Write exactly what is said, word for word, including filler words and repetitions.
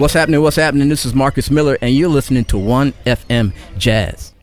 What's happening? What's happening? This is Marcus Miller, and you're listening to one F M Jazz.